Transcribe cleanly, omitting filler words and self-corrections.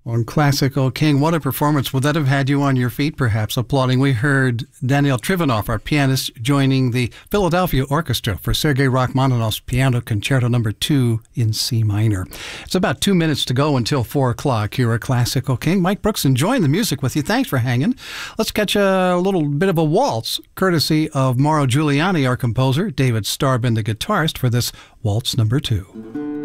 On Classical King, what a performance. Would that have had you on your feet, perhaps, applauding? We heard Daniel Trivanov, our pianist, joining the Philadelphia Orchestra for Sergei Rachmaninoff's Piano Concerto No. 2 in C minor. It's about 2 minutes to go until 4 o'clock here at Classical King. Mike Brooks enjoying the music with you. Thanks for hanging. Let's catch a little bit of a waltz, courtesy of Mauro Giuliani, our composer, David Starbin, the guitarist, for this Waltz No. 2.